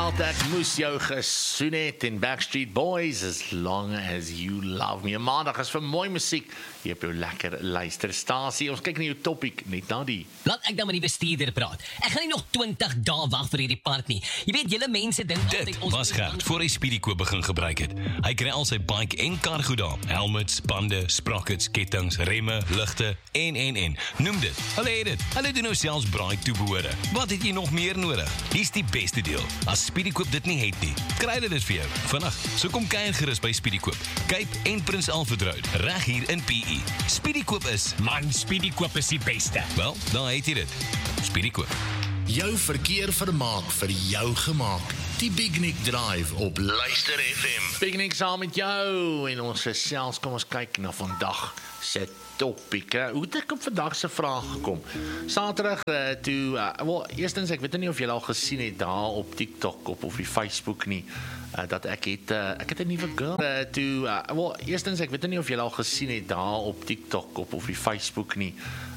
Veld, ek moes jou gesoen het en Backstreet Boys, As Long As You Love Me. Maandag is vir mooi musiek, jy op jou lekker luisterstasie. Ons kyk na jou topic, net na die. Laat ek dan met die bestuurder praat. Ek gaan nie nog 20 dae wag vir hierdie part nie. Jy weet, julle mense dink Dit was Gert voor hy Speedykoop begin gebruik het. Hy kry al sy bike en kar goed daar. Helmets, bande, sprockets, kettings, remme, ligte en. Noem dit. Hulle het dit. Hulle doen nou selfs braai toebehore. Wat het jy nog meer nodig? Hier's die beste deel. As Speedykoop dit nie het nie, kry hulle dit vir jou. Vinnig. So kom kuier gerus by Speedykoop. Cape en Prins Alfred Road, reg hier in PE. Speedykoop is, Man, Speedykoop is die beste. wel, dan het jy dit. Speedykoop. Jou verkeer vermaak vir jou gemaak. Die Big Nick Drive op Luister FM. Picnic saam met jou en ons gesels, kom ons kyk na vandag se topic. Hoe het ek op vandag se vraag gekom? Saterdag wel, eerstens ek weet nie of julle al gesien het daar op TikTok op die Facebook nie, dat ek het 'n nuwe girl wel, eerstens ek weet nie of julle al gesien het daar op TikTok op die Facebook nie,